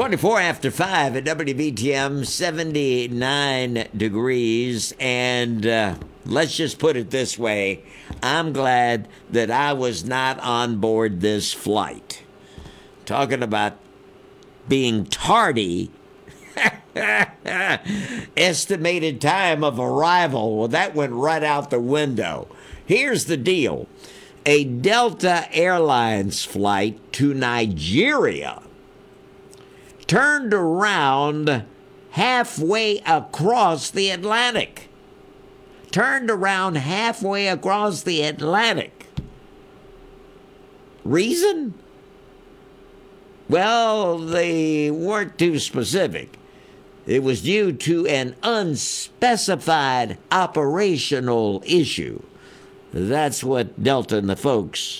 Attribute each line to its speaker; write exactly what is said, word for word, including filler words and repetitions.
Speaker 1: twenty-four after five at W B T M, seventy-nine degrees. And uh, let's just put it this way. I'm glad that I was not on board this flight. Talking about being tardy. Estimated time of arrival. Well, that went right out the window. Here's the deal. A Delta Airlines flight to Nigeria turned around halfway across the Atlantic. Turned around halfway across the Atlantic. Reason? Well, they weren't too specific. It was due to an unspecified operational issue. That's what Delta and the folks